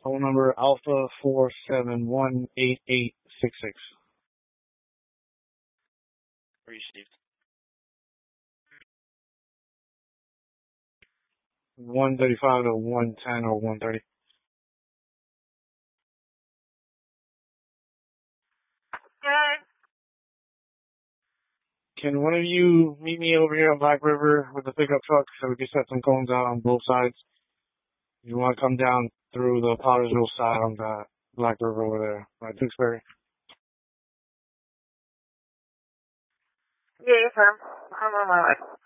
Phone number Alpha 4718866. Received. 135 to 110 or 130. Can one of you meet me over here on Black River with the pickup truck so we can set some cones out on both sides? You want to come down through the Pottersville side on the Black River over there, by Tewksbury? Yeah, yes, sir. I'm on my way.